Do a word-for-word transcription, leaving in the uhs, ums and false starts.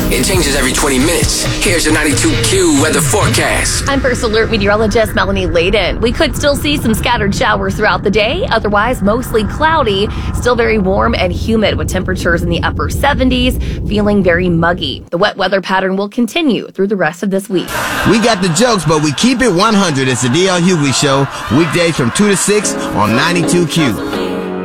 It changes every twenty minutes. Here's your ninety-two Q weather forecast. I'm First Alert meteorologist Melanie Layden. We could still see some scattered showers throughout the day. Otherwise, mostly cloudy. Still very warm and humid with temperatures in the upper seventies. Feeling very muggy. The wet weather pattern will continue through the rest of this week. We got the jokes, but we keep it one hundred. It's the D L Hughley Show. Weekdays from two to six on ninety-two Q.